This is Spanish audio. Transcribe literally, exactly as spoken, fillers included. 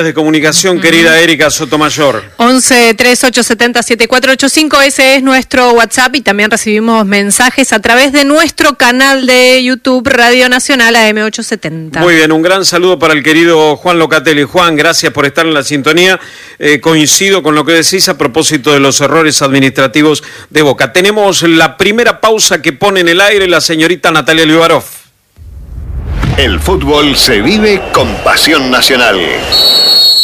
De comunicación, uh-huh. Querida Erika Sotomayor. once, treinta y ocho, setenta, setenta y cuatro ochenta y cinco, ese es nuestro WhatsApp y también recibimos mensajes a través de nuestro canal de YouTube Radio Nacional A M ochocientos setenta. Muy bien, un gran saludo para el querido Juan Locatelli. Juan, gracias por estar en la sintonía. Eh, coincido con lo que decís a propósito de los errores administrativos de Boca. Tenemos la primera pausa que pone en el aire la señorita Natalia Liubarov. El fútbol se vive con pasión nacional.